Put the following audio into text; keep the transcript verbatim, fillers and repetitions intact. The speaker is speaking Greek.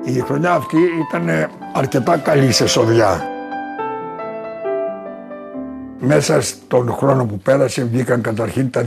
Η χρονιά αυτή ήταν αρκετά καλή σε εσωδιά. Μέσα στον χρόνο που πέρασε βγήκαν καταρχήν τα